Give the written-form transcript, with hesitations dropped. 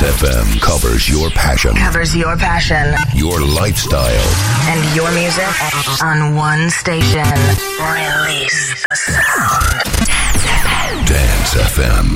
FM covers your passion. Covers your passion. Your lifestyle. And your music on one station. Release the sound. Dance FM. Dance FM.